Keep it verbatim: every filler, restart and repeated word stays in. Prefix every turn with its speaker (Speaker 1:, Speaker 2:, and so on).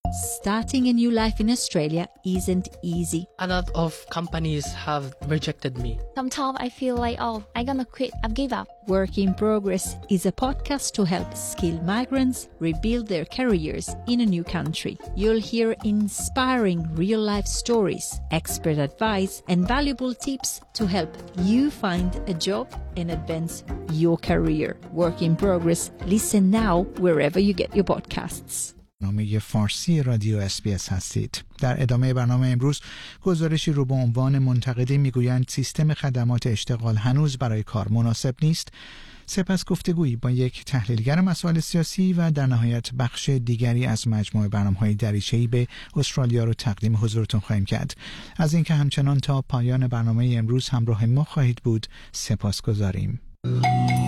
Speaker 1: Starting a new life in Australia isn't easy.
Speaker 2: A lot of companies have rejected me.
Speaker 3: Sometimes I feel like, oh, I'm gonna quit, I've give up.
Speaker 1: Work in Progress is a podcast to help skilled migrants rebuild their careers in a new country. You'll hear inspiring real-life stories, expert advice, and valuable tips to help you find a job and advance your career. Work in Progress. Listen now wherever you get your podcasts.
Speaker 4: برنامه فارسی رادیو اس بی اس هستید. در ادامه برنامه امروز گزارشی رو با عنوان منتقدین میگویند سیستم خدمات اشتغال هنوز برای کار مناسب نیست. سپس گفتگویی با یک تحلیلگر مسائل سیاسی و در نهایت بخش دیگری از مجموعه برنامه‌های دریچه‌ای به استرالیا رو تقدیم حضورتون خواهیم کرد. از اینکه همچنان تا پایان برنامه امروز همراه ما خواهید بود سپاسگزاریم.